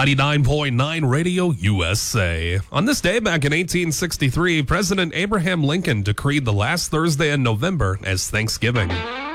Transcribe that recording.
99.9 Radio USA. On this day back in 1863, President Abraham Lincoln decreed the last Thursday in November as Thanksgiving.